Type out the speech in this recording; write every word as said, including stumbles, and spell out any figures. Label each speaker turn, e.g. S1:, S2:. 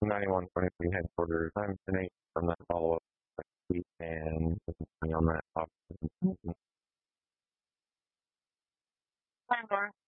S1: ninety-one twenty-three headquarters. I'm Nate from that follow-up tweet and listening on that topic.
S2: Hi, Mark.